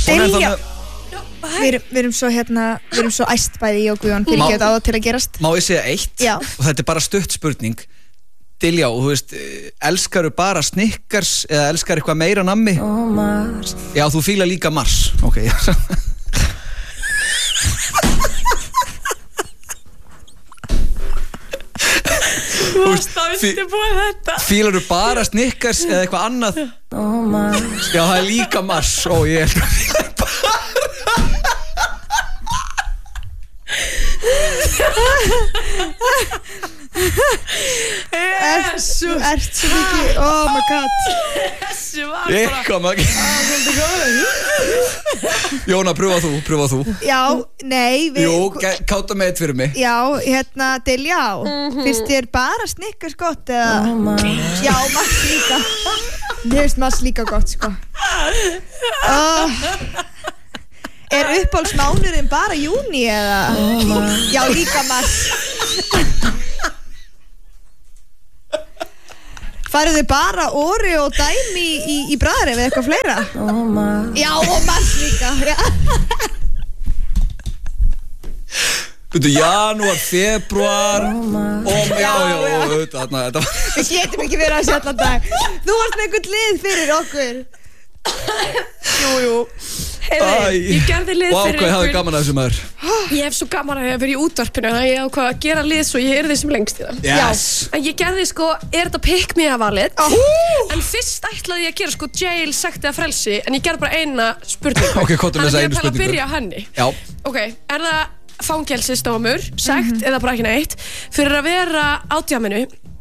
Dilja Við erum svo við erum svo æst bæði ég og Guðjón fyrir ekki á það til að gerast Má ég segja eitt? Já. Og þetta bara stutt spurning Dilja, þú veist, elskaru bara Snickers eða elskar eitthvað meira nammi? Mars Já, þú fílar líka Mars Ok, já Þú varst að undirbúa þetta Fílarðu bara Snickers eða eitthvað annað? Mars Já, það líka Mars Ó, ég elskar að fíla bara Ert svo mikið Oh my god Þessi var Eitthvað maður Jóna, pröfa þú Já, nei Jú, káta með eitt fyrir mig Já, Dilja Finnst þér bara Snickers gott eða Já, Mars líka Mér finnst Mars líka gott sko Er uppáhaldsmánuðin bara júní eða Já, líka Mars Farið þið bara Oreo og dæmi í bræðri eða eitthvað fleira? Já, og Mars líka Janúar, februar Já Þetta Við getum ekki verið að sé allan dag Þú varst með einhvern lið fyrir okkur Jú Heiði, ég gerði lið fyrir ykkur Hvað hafði gaman að þessu maður? Ég hef svo gaman að ég verið í útvarpinu Þannig að ég ákvað að gera lið svo ég er þið sem lengst í það Yes En ég gerði er þetta pick me að valið En fyrst ætlaði ég að gera jail, sekti eða frelsi En ég gerði bara eina spurningu Ok, hvað er þess að einu spurningu? Þannig að byrja á henni Já Ok, er það fangelsisdómur, sekt eða bara ekki neitt Fyrir að vera á djáminu